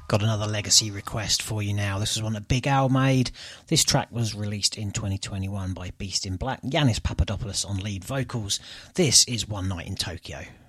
Got another legacy request for you now. This is one that Big Al made. This track was released in 2021 by Beast in Black. Yannis Papadopoulos on lead vocals. This is One Night in Tokyo.